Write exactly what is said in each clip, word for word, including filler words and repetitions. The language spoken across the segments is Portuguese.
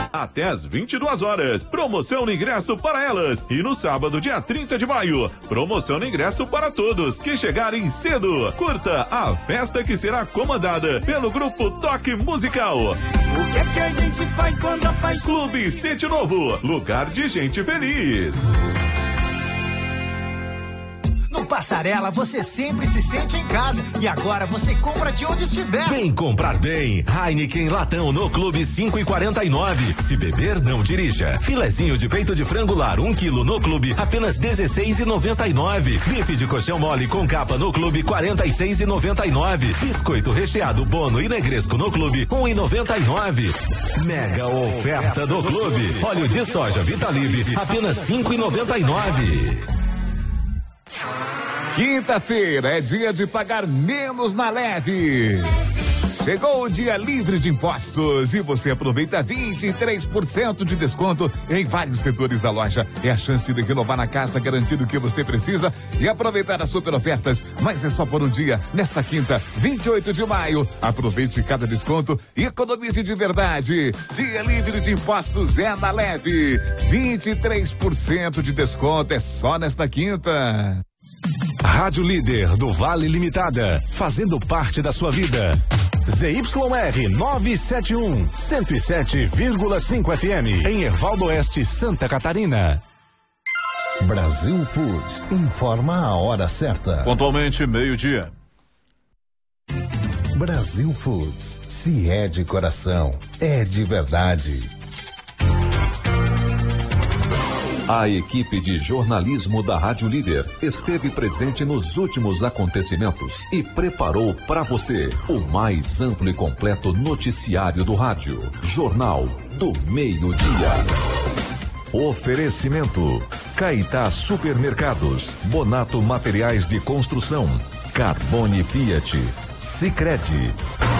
até às vinte e duas horas. Promoção no ingresso para elas. E no sábado, dia trinta de maio, promoção no ingresso para todos que chegarem cedo. Curta a festa que será comandada pelo grupo Toque Musical. O que é que a gente faz quando a paz... Clube Sítio Novo, lugar de gente feliz. No Passarela você sempre se sente em casa e agora você compra de onde estiver. Vem comprar bem. Heineken Latão no Clube cinco e quarenta e nove. Se beber, não dirija. Filezinho de peito de frango lar, um quilo no Clube, apenas dezesseis e noventa e nove. Bife de colchão mole com capa no Clube, quarenta e seis e noventa e nove. Biscoito recheado Bono e Negresco no Clube, um e noventa e nove. Mega oferta do Clube. Óleo de soja Vitalive, apenas cinco e noventa e nove. Quinta-feira é dia de pagar menos na Leve. Chegou o dia livre de impostos e você aproveita vinte e três por cento de desconto em vários setores da loja. É a chance de renovar na casa, garantindo o que você precisa e aproveitar as super ofertas. Mas é só por um dia, nesta quinta, vinte e oito de maio. Aproveite cada desconto e economize de verdade. Dia livre de impostos é na Leve. vinte e três por cento de desconto é só nesta quinta. Rádio Líder do Vale Limitada, fazendo parte da sua vida. Z Y R novecentos e setenta e um, cento e sete vírgula cinco F M, em Ervaldo Oeste, Santa Catarina. Brasil Foods informa a hora certa. Pontualmente, meio-dia. Brasil Foods, se é de coração, é de verdade. A equipe de jornalismo da Rádio Líder esteve presente nos últimos acontecimentos e preparou para você o mais amplo e completo noticiário do rádio. Jornal do Meio-Dia. Oferecimento: Caetá Supermercados, Bonato Materiais de Construção, Carbone Fiat, Sicredi.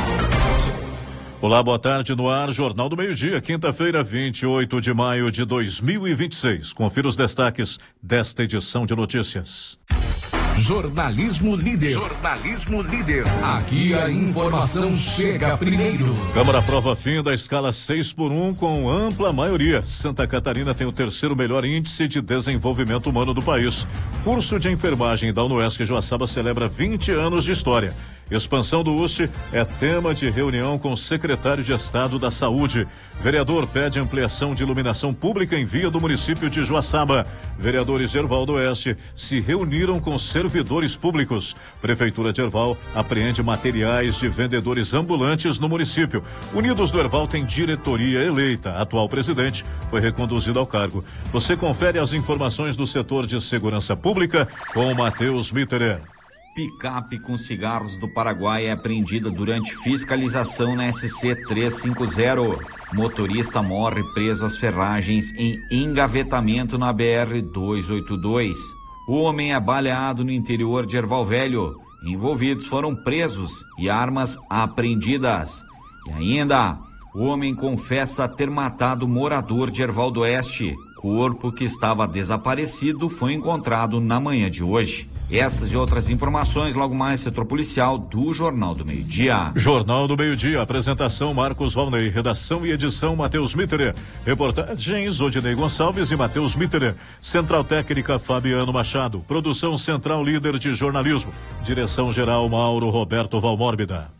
Olá, boa tarde, no ar, Jornal do Meio-Dia, quinta-feira, vinte e oito de maio de dois mil e vinte e seis. Confira os destaques desta edição de notícias. Jornalismo Líder. Jornalismo Líder. Aqui a informação chega primeiro. Câmara aprova fim da escala seis por um com ampla maioria. Santa Catarina tem o terceiro melhor índice de desenvolvimento humano do país. Curso de enfermagem da UNOESC Joaçaba celebra vinte anos de história. Expansão do U S T é tema de reunião com o secretário de Estado da Saúde. Vereador pede ampliação de iluminação pública em via do município de Joaçaba. Vereadores de Ervaldo Oeste se reuniram com servidores públicos. Prefeitura de Erval apreende materiais de vendedores ambulantes no município. Unidos do Erval tem diretoria eleita. Atual presidente foi reconduzido ao cargo. Você confere as informações do setor de segurança pública com Matheus Mitterer. Picape com cigarros do Paraguai é apreendida durante fiscalização na S C trezentos e cinquenta. Motorista morre preso às ferragens em engavetamento na B R duzentos e oitenta e dois. O homem é baleado no interior de Erval Velho. Envolvidos foram presos e armas apreendidas. E ainda, o homem confessa ter matado morador de Ervaldo Oeste. Corpo que estava desaparecido foi encontrado na manhã de hoje. Essas e outras informações logo mais setor policial do Jornal do Meio-Dia. Jornal do Meio-Dia, apresentação Marcos Valnei, redação e edição Matheus Mitterer, reportagens Odinei Gonçalves e Matheus Mitterer, central técnica Fabiano Machado, produção central líder de jornalismo, direção geral Mauro Roberto Valmórbida.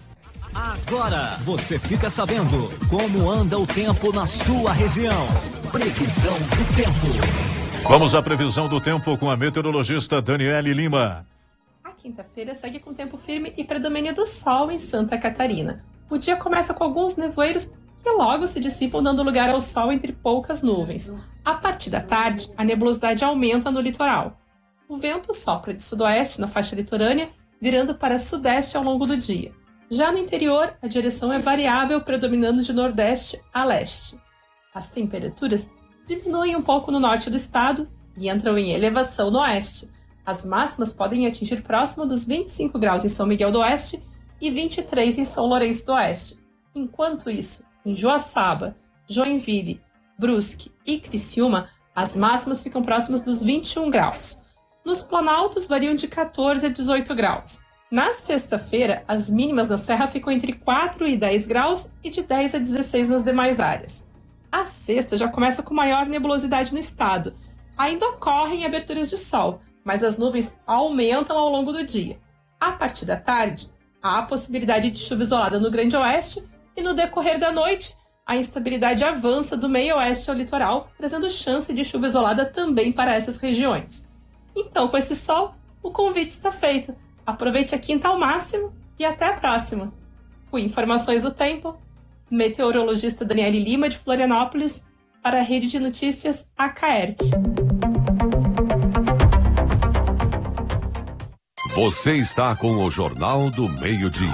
Agora você fica sabendo como anda o tempo na sua região. Previsão do tempo. Vamos à previsão do tempo com a meteorologista Daniele Lima. A quinta-feira segue com tempo firme e predomínio do sol em Santa Catarina. O dia começa com alguns nevoeiros que logo se dissipam, dando lugar ao sol entre poucas nuvens. A partir da tarde, a nebulosidade aumenta no litoral. O vento sopra de sudoeste na faixa litorânea, virando para sudeste ao longo do dia. Já no interior, a direção é variável, predominando de nordeste a leste. As temperaturas diminuem um pouco no norte do estado e entram em elevação no oeste. As máximas podem atingir próximo dos vinte e cinco graus em São Miguel do Oeste e vinte e três em São Lourenço do Oeste. Enquanto isso, em Joaçaba, Joinville, Brusque e Criciúma, as máximas ficam próximas dos vinte e um graus. Nos planaltos variam de quatorze a dezoito graus. Na sexta-feira, as mínimas na Serra ficam entre quatro e dez graus e de dez a dezesseis nas demais áreas. A sexta já começa com maior nebulosidade no estado. Ainda ocorrem aberturas de sol, mas as nuvens aumentam ao longo do dia. A partir da tarde, há a possibilidade de chuva isolada no Grande Oeste e no decorrer da noite, a instabilidade avança do meio oeste ao litoral, trazendo chance de chuva isolada também para essas regiões. Então, com esse sol, o convite está feito. Aproveite a quinta ao máximo e até a próxima. Com informações do tempo, meteorologista Daniele Lima, de Florianópolis, para a Rede de Notícias Acaerte. Você está com o Jornal do Meio-Dia.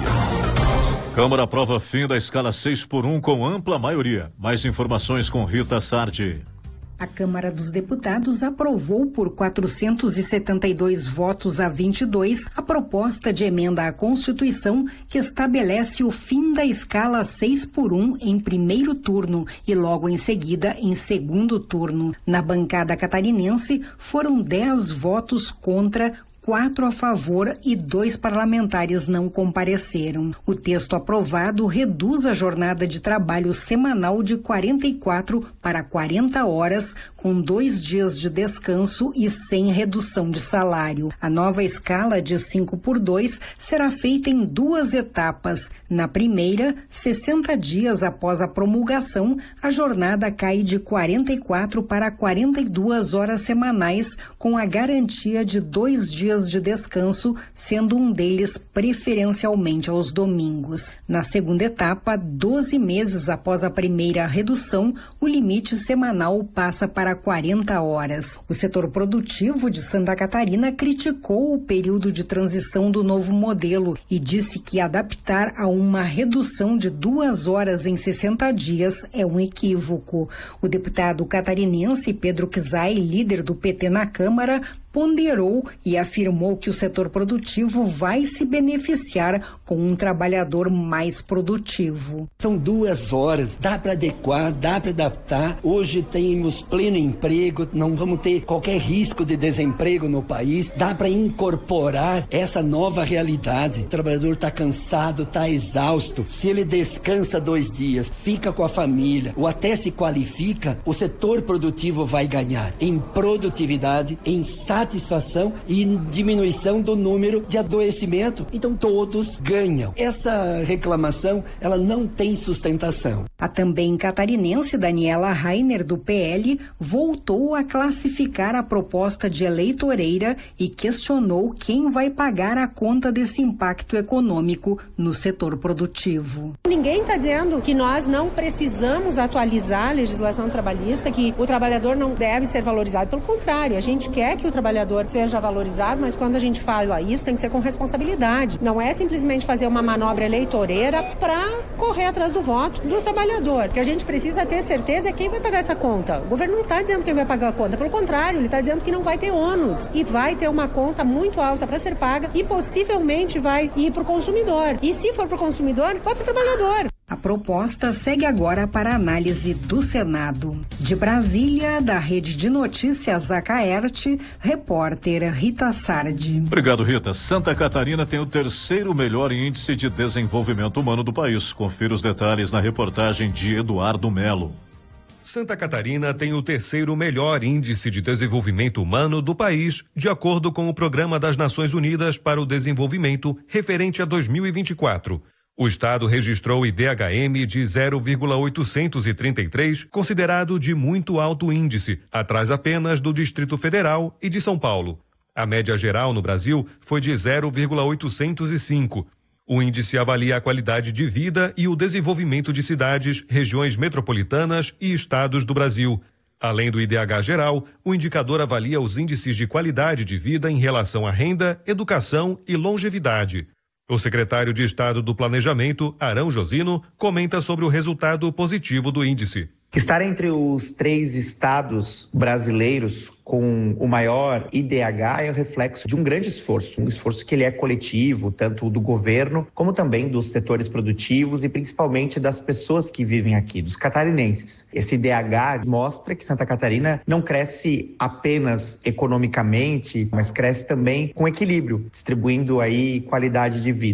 Câmara aprova fim da escala seis por um com ampla maioria. Mais informações com Rita Sardi. A Câmara dos Deputados aprovou por quatrocentos e setenta e dois votos a vinte e dois a proposta de emenda à Constituição que estabelece o fim da escala seis por um em primeiro turno e logo em seguida em segundo turno. Na bancada catarinense foram dez votos contra, quatro a favor e dois parlamentares não compareceram. O texto aprovado reduz a jornada de trabalho semanal de quarenta e quatro para quarenta horas, com dois dias de descanso e sem redução de salário. A nova escala de cinco por dois será feita em duas etapas. Na primeira, sessenta dias após a promulgação, a jornada cai de quarenta e quatro para quarenta e duas horas semanais, com a garantia de dois dias de descanso, sendo um deles preferencialmente aos domingos. Na segunda etapa, doze meses após a primeira redução, o limite semanal passa para quarenta horas. O setor produtivo de Santa Catarina criticou o período de transição do novo modelo e disse que adaptar a uma redução de duas horas em sessenta dias é um equívoco. O deputado catarinense Pedro Kizai, líder do P T na Câmara, ponderou e afirmou que o setor produtivo vai se beneficiar com um trabalhador mais produtivo. São duas horas, dá para adequar, dá para adaptar. Hoje temos pleno emprego, não vamos ter qualquer risco de desemprego no país. Dá para incorporar essa nova realidade. O trabalhador está cansado, está exausto. Se ele descansa dois dias, fica com a família ou até se qualifica, o setor produtivo vai ganhar em produtividade, em satisfação satisfação e diminuição do número de adoecimento. Então todos ganham. Essa reclamação, ela não tem sustentação. A também catarinense Daniela Rainer, do P L, voltou a classificar a proposta de eleitoreira e questionou quem vai pagar a conta desse impacto econômico no setor produtivo. Ninguém está dizendo que nós não precisamos atualizar a legislação trabalhista, que o trabalhador não deve ser valorizado. Pelo contrário, a gente quer que o trabalhador seja valorizado, mas quando a gente fala isso, tem que ser com responsabilidade. Não é simplesmente fazer uma manobra eleitoreira para correr atrás do voto do trabalhador. O que a gente precisa ter certeza é quem vai pagar essa conta. O governo não está dizendo quem vai pagar a conta, pelo contrário, ele está dizendo que não vai ter ônus e vai ter uma conta muito alta para ser paga e possivelmente vai ir para o consumidor. E se for para o consumidor, vai para o trabalhador. A proposta segue agora para análise do Senado. De Brasília, da Rede de Notícias Acaerte, repórter Rita Sardi. Obrigado, Rita. Santa Catarina tem o terceiro melhor índice de desenvolvimento humano do país. Confira os detalhes na reportagem de Eduardo Melo. Santa Catarina tem o terceiro melhor índice de desenvolvimento humano do país, de acordo com o Programa das Nações Unidas para o Desenvolvimento, referente a dois mil e vinte e quatro. O estado registrou I D H M de zero vírgula oitocentos e trinta e três, considerado de muito alto índice, atrás apenas do Distrito Federal e de São Paulo. A média geral no Brasil foi de zero vírgula oitocentos e cinco. O índice avalia a qualidade de vida e o desenvolvimento de cidades, regiões metropolitanas e estados do Brasil. Além do I D H geral, o indicador avalia os índices de qualidade de vida em relação à renda, educação e longevidade. O secretário de Estado do Planejamento, Arão Josino, comenta sobre o resultado positivo do índice. Estar entre os três estados brasileiros com o maior I D H é o reflexo de um grande esforço, um esforço que ele é coletivo, tanto do governo como também dos setores produtivos e principalmente das pessoas que vivem aqui, dos catarinenses. Esse I D H mostra que Santa Catarina não cresce apenas economicamente, mas cresce também com equilíbrio, distribuindo aí qualidade de vida.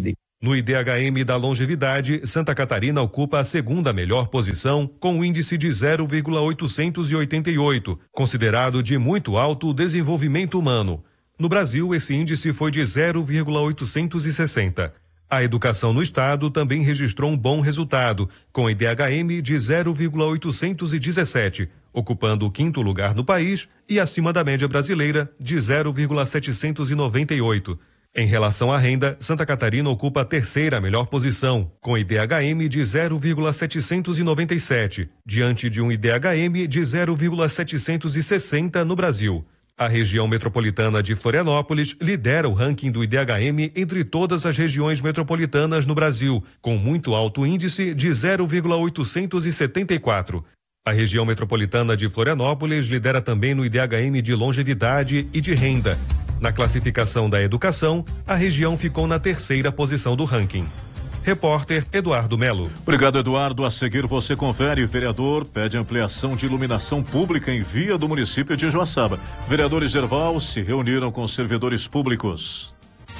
No I D H M da longevidade, Santa Catarina ocupa a segunda melhor posição, com um índice de zero vírgula oitocentos e oitenta e oito, considerado de muito alto desenvolvimento humano. No Brasil, esse índice foi de zero vírgula oitocentos e sessenta. A educação no estado também registrou um bom resultado, com I D H M de zero vírgula oitocentos e dezessete, ocupando o quinto lugar no país e acima da média brasileira de zero vírgula setecentos e noventa e oito. Em relação à renda, Santa Catarina ocupa a terceira melhor posição, com I D H M de zero vírgula setecentos e noventa e sete, diante de um I D H M de zero vírgula setecentos e sessenta no Brasil. A região metropolitana de Florianópolis lidera o ranking do I D H M entre todas as regiões metropolitanas no Brasil, com muito alto índice de zero vírgula oitocentos e setenta e quatro. A região metropolitana de Florianópolis lidera também no I D H M de longevidade e de renda. Na classificação da educação, a região ficou na terceira posição do ranking. Repórter Eduardo Melo. Obrigado, Eduardo. A seguir você confere. Vereador pede ampliação de iluminação pública em via do município de Joaçaba. Vereadores Gerval se reuniram com servidores públicos.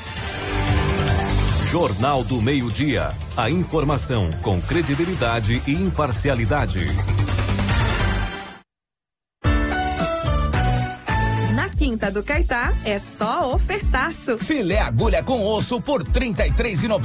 Jornal do Meio-Dia. A informação com credibilidade e imparcialidade. Quinta do Caetá é só ofertaço. Filé agulha com osso por trinta e três reais e noventa.